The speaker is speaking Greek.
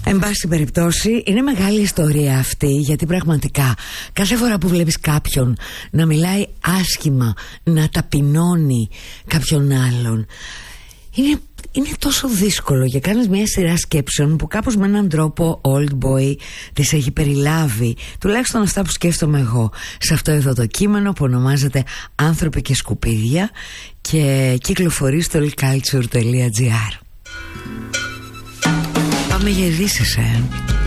Εν πάση περιπτώσει, είναι μεγάλη ιστορία αυτή, γιατί πραγματικά κάθε φορά που βλέπεις κάποιον να μιλάει άσχημα, να ταπεινώνει κάποιον άλλον, είναι τόσο δύσκολο, και κάνεις μια σειρά σκέψεων που κάπως με έναν τρόπο Old Boy τις έχει περιλάβει, τουλάχιστον αυτά που σκέφτομαι εγώ, σε αυτό εδώ το κείμενο που ονομάζεται «Άνθρωποι και σκουπίδια» και κυκλοφορεί στο lculture.gr. Πάμε για ειδήσεις,